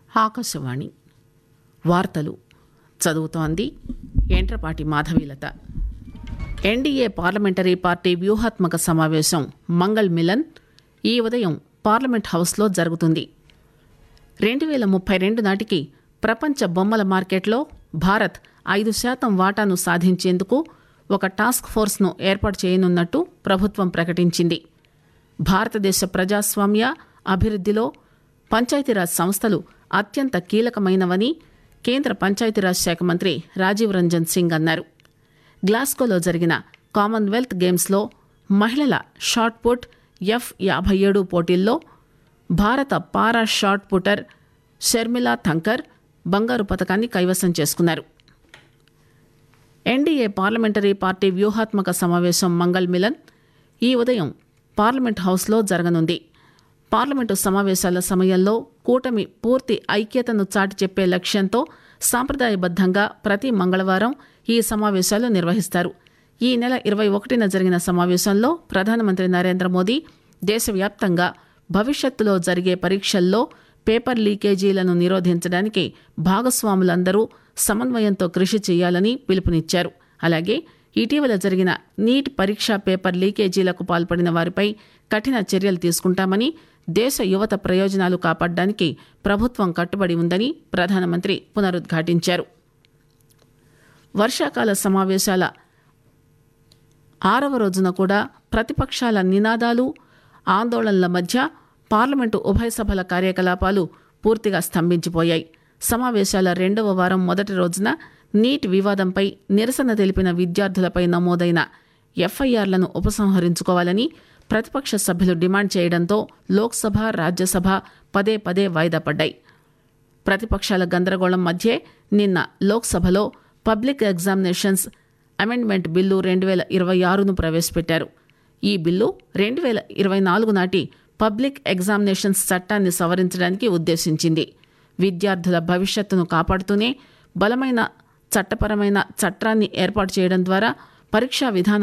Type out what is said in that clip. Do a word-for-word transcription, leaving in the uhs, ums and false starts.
ఆకాశవాణి వార్తలు చదువుతోంది Entrapati Madhavilatha. NDA parliamentary party వ్యూహాత్మక సమావేశం మంగళ్ మిలన్ ఈ ఉదయం పార్లమెంట్ హౌస్లో జరుగుతుంది. రెండు వేల ముప్పై రెండు నాటికి ప్రపంచ బొమ్మల మార్కెట్లో భారత్ ఐదు శాతం వాటాను సాధించేందుకు ఒక టాస్క్ ఫోర్స్ను ఏర్పాటు చేయనున్నట్టు ప్రభుత్వం ప్రకటించింది. భారతదేశ ప్రజాస్వామ్య అభివృద్ధిలో పంచాయతీరాజ్ సంస్థలు అత్యంత కీలకమైనవని కేంద్ర పంచాయతీరాజ్ శాఖ మంత్రి రాజీవ్ రంజన్ సింగ్ అన్నారు. గ్లాస్గోలో జరిగిన కామన్వెల్త్ గేమ్స్లో మహిళల షాట్ పుట్ ఎఫ్ యాభై ఏడు పోటీల్లో భారత పారా షాట్ పుటర్ షర్మిలా థంకర్ బంగారు పతకాన్ని కైవసం చేసుకున్నారు. ఎన్డీఏ పార్లమెంటరీ పార్టీ వ్యూహాత్మక సమావేశం మంగళ్ మిలన్ ఈ ఉదయం పార్లమెంట్ హౌస్లో జరగనుంది. పార్లమెంటు సమావేశాల సమయంలో కూటమి పూర్తి ఐక్యతను చాటి చెప్పే లక్ష్యంతో సాంప్రదాయబద్దంగా ప్రతి మంగళవారం ఈ సమావేశాలు నిర్వహిస్తారు. ఈ నెల ఇరవై ఒకటిన జరిగిన సమావేశంలో ప్రధానమంత్రి నరేంద్ర మోదీ దేశవ్యాప్తంగా భవిష్యత్తులో జరిగే పరీక్షల్లో పేపర్ లీకేజీలను నిరోధించడానికి భాగస్వాములందరూ సమన్వయంతో కృషి చేయాలని పిలుపునిచ్చారు. అలాగే ఇటీవల జరిగిన నీట్ పరీక్షా పేపర్ లీకేజీలకు పాల్పడిన వారిపై కఠిన చర్యలు తీసుకుంటామని, దేశ యువత ప్రయోజనాలు కాపాడడానికి ప్రభుత్వం కట్టుబడి ఉందని ప్రధానమంత్రి పునరుద్ఘాటించారు. వర్షాకాల సమావేశాల ఆరవ రోజున కూడా ప్రతిపక్షాల నినాదాలు, ఆందోళనల మధ్య పార్లమెంటు ఉభయ సభల కార్యకలాపాలు పూర్తిగా స్తంభించిపోయాయి. సమావేశాల రెండవ వారం మొదటి రోజున నీట్ వివాదంపై నిరసన తెలిపిన విద్యార్థులపై నమోదైన ఎఫ్ఐఆర్లను ఉపసంహరించుకోవాలని ప్రతిపక్ష సభ్యులు డిమాండ్ చేయడంతో లోక్సభ, రాజ్యసభ పదే పదే వాయిదా పడ్డాయి. ప్రతిపక్షాల గందరగోళం మధ్యే నిన్న లోక్సభలో పబ్లిక్ ఎగ్జామినేషన్స్ అమెండ్మెంట్ బిల్లు రెండు వేల ఇరవై ఆరును ప్రవేశపెట్టారు. ఈ బిల్లు రెండు వేల ఇరవై నాలుగు నాటి పబ్లిక్ ఎగ్జామినేషన్స్ చట్టాన్ని సవరించడానికి ఉద్దేశించింది. విద్యార్థుల భవిష్యత్తును కాపాడుతూనే బలమైన చట్టపరమైన చట్టాన్ని ఏర్పాటు చేయడం ద్వారా పరీక్షా విధానం